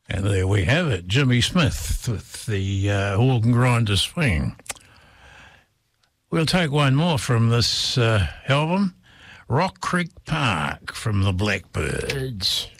And there we have it, Jimmy Smith with the organ grinder swing. We'll take one more from this album, Rock Creek Park from the Blackbirds.